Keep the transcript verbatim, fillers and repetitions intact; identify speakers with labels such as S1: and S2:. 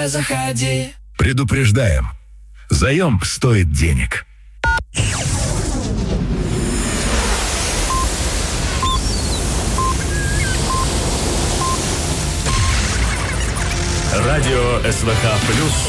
S1: уже заходи.
S2: Предупреждаем. Заем стоит денег.
S3: Радио СВХ Плюс